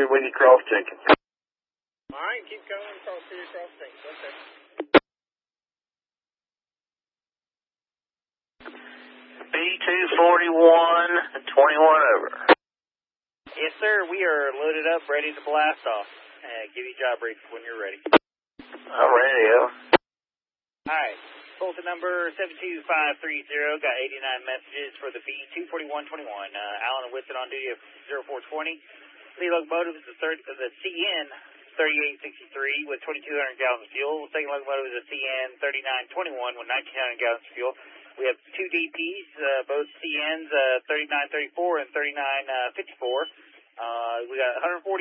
when you cross checking. All right, keep going. Cross through your cross checking. Okay. B241, 21 over. Yes, sir. We are loaded up, ready to blast off. Give you a job brief when you're ready. I'm ready, yo. All right. Fulton number 72530, got 89 messages for the B24121. Allen and Whitson on duty of 0420. Lead locomotive is the CN 3863 with 2,200 gallons of fuel. Second locomotive is the CN 3921 with 1,900 gallons of fuel. We have two DPs, both CNs 3934 and 3954. We got 140